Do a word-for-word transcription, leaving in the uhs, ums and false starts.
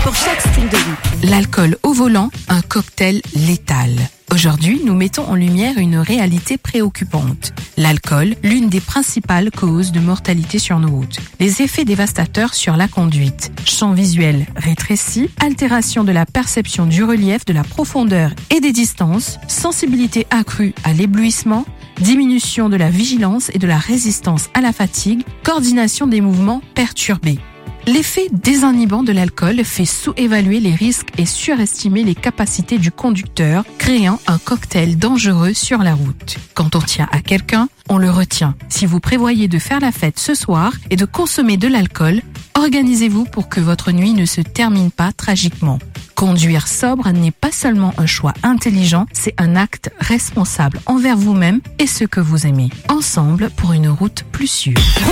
pour chaque style de vie. L'alcool au volant, un cocktail létal. Aujourd'hui, nous mettons en lumière une réalité préoccupante. L'alcool, l'une des principales causes de mortalité sur nos routes. Les effets dévastateurs sur la conduite. Champ visuel rétréci, altération de la perception du relief, de la profondeur et des distances, sensibilité accrue à l'éblouissement, diminution de la vigilance et de la résistance à la fatigue, coordination des mouvements perturbés. L'effet désinhibant de l'alcool fait sous-évaluer les risques et surestimer les capacités du conducteur, créant un cocktail dangereux sur la route. Quand on tient à quelqu'un, on le retient. Si vous prévoyez de faire la fête ce soir et de consommer de l'alcool, organisez-vous pour que votre nuit ne se termine pas tragiquement. Conduire sobre n'est pas seulement un choix intelligent, c'est un acte responsable envers vous-même et ceux que vous aimez. Ensemble pour une route plus sûre.